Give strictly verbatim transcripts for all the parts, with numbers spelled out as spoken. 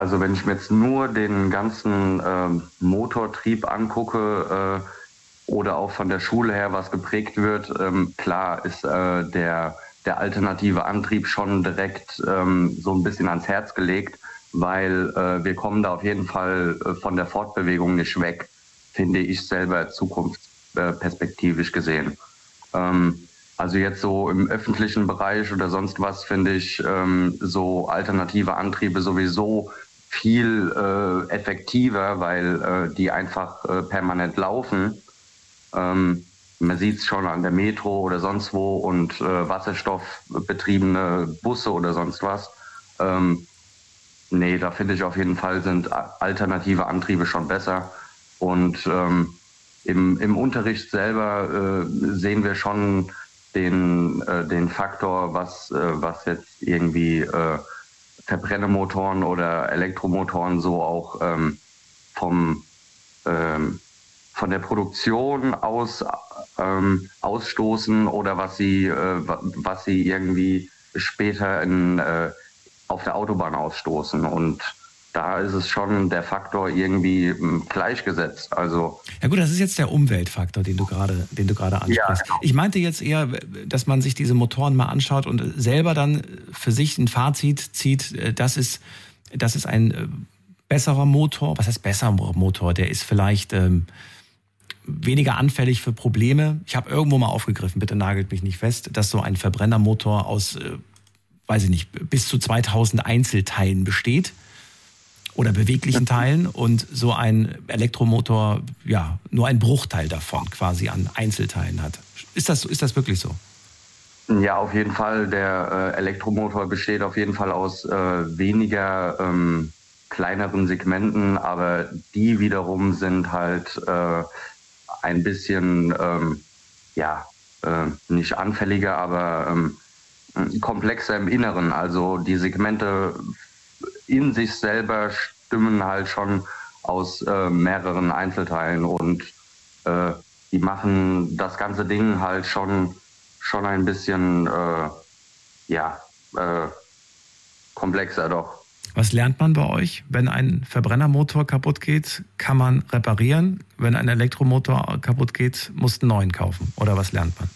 Also wenn ich mir jetzt nur den ganzen ähm, Motortrieb angucke äh, oder auch von der Schule her, was geprägt wird, ähm, klar ist äh, der, der alternative Antrieb schon direkt ähm, so ein bisschen ans Herz gelegt, weil äh, wir kommen da auf jeden Fall äh, von der Fortbewegung nicht weg, finde ich selber zukunftsperspektivisch gesehen. Ähm, also jetzt so im öffentlichen Bereich oder sonst was finde ich ähm, so alternative Antriebe sowieso viel äh, effektiver, weil äh, die einfach äh, permanent laufen. Ähm, man sieht es schon an der Metro oder sonst wo und äh, wasserstoffbetriebene Busse oder sonst was. Ähm, nee, da finde ich auf jeden Fall sind alternative Antriebe schon besser. Und ähm, im, im Unterricht selber äh, sehen wir schon den, äh, den Faktor, was, äh, was jetzt irgendwie äh, Verbrennermotoren oder Elektromotoren so auch ähm, vom, ähm, von der Produktion aus ähm, ausstoßen oder was sie, äh, was sie irgendwie später in, äh, auf der Autobahn ausstoßen. Und da ist es schon der Faktor irgendwie ähm, gleichgesetzt. Also ja gut, das ist jetzt der Umweltfaktor, den du gerade, den du gerade ansprichst. Ja, genau. Ich meinte jetzt eher, dass man sich diese Motoren mal anschaut und selber dann für sich ein Fazit zieht, das ist, das ist ein besserer Motor. Was heißt besserer Motor? Der ist vielleicht ähm, weniger anfällig für Probleme. Ich habe irgendwo mal aufgegriffen, bitte nagelt mich nicht fest, dass so ein Verbrennermotor aus, äh, weiß ich nicht, bis zu zweitausend Einzelteilen besteht. Oder beweglichen Teilen und so ein Elektromotor, ja, nur ein Bruchteil davon quasi an Einzelteilen hat. Ist das, ist das wirklich so? Ja, auf jeden Fall. Der äh, Elektromotor besteht auf jeden Fall aus äh, weniger ähm, kleineren Segmenten, aber die wiederum sind halt äh, ein bisschen, ähm, ja, äh, nicht anfälliger, aber ähm, komplexer im Inneren. Also die Segmente in sich selber stimmen halt schon aus äh, mehreren Einzelteilen und äh, die machen das ganze Ding halt schon schon ein bisschen äh, ja äh, komplexer doch. Was lernt man bei euch? Wenn ein Verbrennermotor kaputt geht, kann man reparieren. Wenn ein Elektromotor kaputt geht, musst du einen neuen kaufen. Oder was lernt man?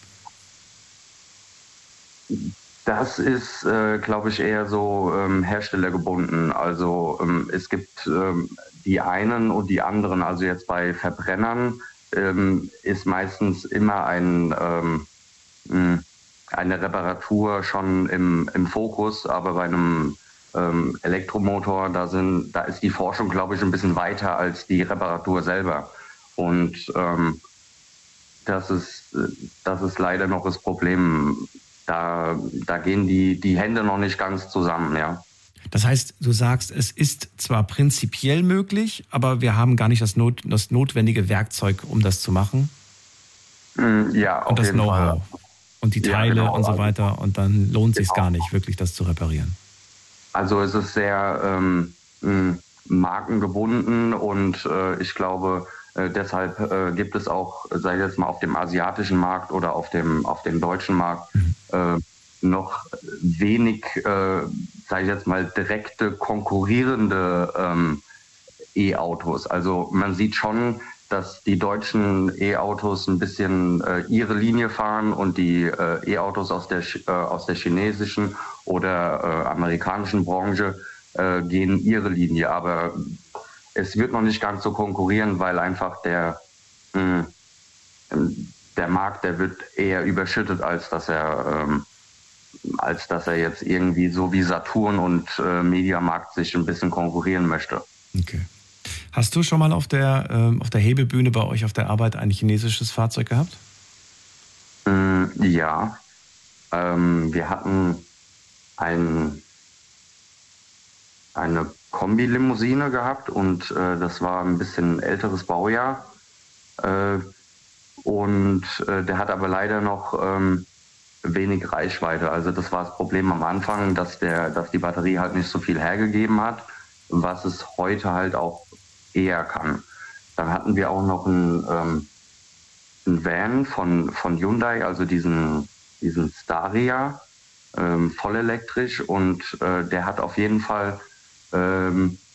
Das ist, äh, glaube ich, eher so ähm, herstellergebunden. Also ähm, es gibt ähm, die einen und die anderen. Also jetzt bei Verbrennern ähm, ist meistens immer ein, ähm, mh, eine Reparatur schon im, im Fokus. Aber bei einem ähm, Elektromotor, da, sind, da ist die Forschung, glaube ich, ein bisschen weiter als die Reparatur selber. Und ähm, das ist, das ist leider noch das Problem. Da, da gehen die, die Hände noch nicht ganz zusammen, ja. Das heißt, du sagst, es ist zwar prinzipiell möglich, aber wir haben gar nicht das, Not, das notwendige Werkzeug, um das zu machen. Ja, auf und das jeden Know-how Fall. Und die Teile ja, genau. und so weiter. Und dann lohnt es sich genau. gar nicht, wirklich das zu reparieren. Also es ist sehr ähm, markengebunden und äh, ich glaube, äh, deshalb äh, gibt es auch, sei es jetzt mal auf dem asiatischen Markt oder auf dem, auf dem deutschen Markt, mhm. äh, noch wenig, äh, sage ich jetzt mal, direkte konkurrierende ähm, E-Autos. Also man sieht schon, dass die deutschen E-Autos ein bisschen äh, ihre Linie fahren und die äh, E-Autos aus der äh, aus der chinesischen oder äh, amerikanischen Branche äh, gehen ihre Linie. Aber es wird noch nicht ganz so konkurrieren, weil einfach der mh, der Markt, der wird eher überschüttet, als dass er ähm, als dass er jetzt irgendwie so wie Saturn und äh, Mediamarkt sich ein bisschen konkurrieren möchte. Okay. Hast du schon mal auf der, ähm, auf der Hebebühne bei euch auf der Arbeit ein chinesisches Fahrzeug gehabt? Mm, ja. Ähm, wir hatten ein, eine Kombi-Limousine gehabt und äh, das war ein bisschen älteres Baujahr. Äh, und äh, der hat aber leider noch ähm, wenig Reichweite. Also das war das Problem am Anfang, dass, der, dass die Batterie halt nicht so viel hergegeben hat, was es heute halt auch eher kann. Dann hatten wir auch noch einen, ähm, einen Van von, von Hyundai, also diesen, diesen Staria, ähm, vollelektrisch und äh, der hat auf jeden Fall ähm,